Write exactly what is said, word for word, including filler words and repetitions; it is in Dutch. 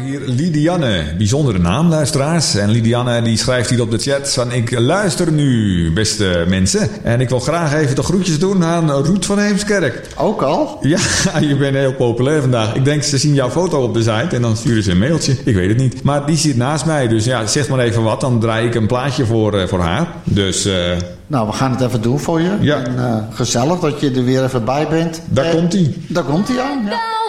hier Lidianne. Bijzondere naam, luisteraars. En Lidianne die schrijft hier op de chat van ik luister nu, beste mensen. En ik wil graag even de groetjes doen aan Ruud van Heemskerk. Ook al? Ja, je bent heel populair vandaag. Ik denk ze zien jouw foto op de site en dan sturen ze een mailtje. Ik weet het niet. Maar die zit naast mij, dus ja, zeg maar even wat. Dan draai ik een plaatje voor, uh, voor haar. Dus... Uh, Nou, we gaan het even doen voor je. Ja. En, uh, gezellig dat je er weer even bij bent. Daar eh, komt hij. Daar komt hij aan, ja.